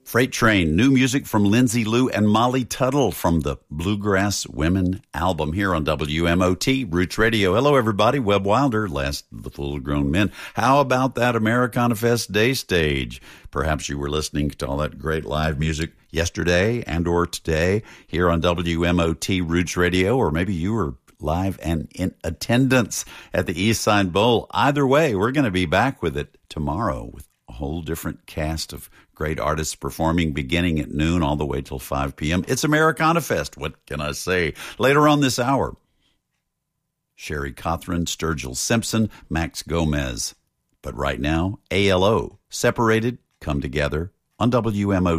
Freight Train, new music from Lindsay Lou and Molly Tuttle from the Bluegrass Women album here on WMOT Roots Radio. Hello, everybody. Webb Wilder, last of the full-grown men. How about that Americana Fest day stage? Perhaps you were listening to all that great live music yesterday and or today here on WMOT Roots Radio, or maybe you were live and in attendance at the Eastside Bowl. Either way, we're going to be back with it tomorrow with a whole different cast of great artists performing beginning at noon all the way till 5 p.m. It's Americana Fest. What can I say? Later on this hour, Sherry Cothran, Sturgill Simpson, Max Gomez. But right now, ALO, Separated, Come Together on WMOT.